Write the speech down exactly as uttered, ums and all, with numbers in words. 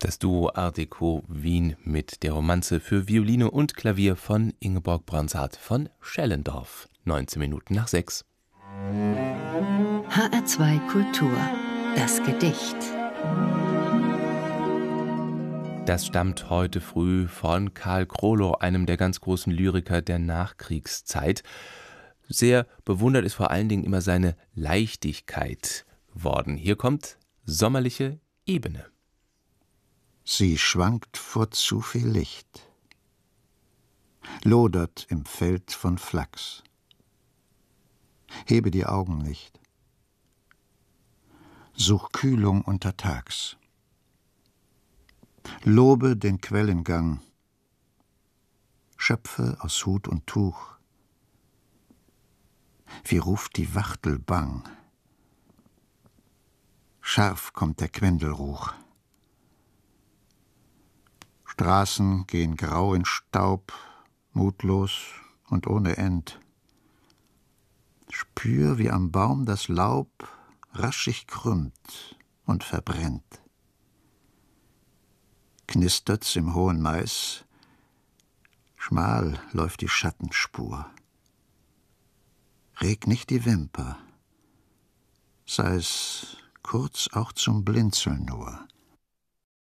Das Duo Art Deco Wien mit der Romanze für Violine und Klavier von Ingeborg Bronsart von Schellendorf. neunzehn Minuten nach sechs. H R zwei Kultur. Das Gedicht. Das stammt heute früh von Karl Krolow, einem der ganz großen Lyriker der Nachkriegszeit. Sehr bewundert ist vor allen Dingen immer seine Leichtigkeit worden. Hier kommt Sommerliche Ebene. Sie schwankt vor zu viel Licht, lodert im Feld von Flachs. Hebe die Augen nicht. Such Kühlung untertags. Lobe den Quellengang. Schöpfe aus Hut und Tuch. Wie ruft die Wachtel bang. Scharf kommt der Quendelruch. Straßen gehen grau in Staub, mutlos und ohne End. Spür, wie am Baum das Laub rasch sich krümmt und verbrennt. Knistert's im hohen Mais, schmal läuft die Schattenspur. Reg nicht die Wimper, sei's kurz auch zum Blinzeln nur.